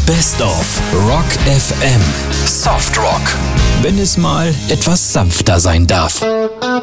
Best of Rock FM. Soft Rock. Wenn es mal etwas sanfter sein darf.